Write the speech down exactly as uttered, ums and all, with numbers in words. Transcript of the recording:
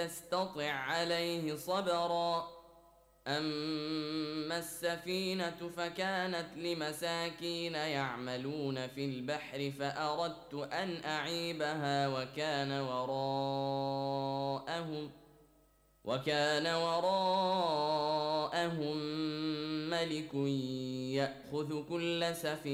تستطع عليه صبرا أما السفينة فكانت لمساكين يعملون في البحر فأردت أن أعيبها وكان وراءهم وكان وراءهم ملك يأخذ كل سفينة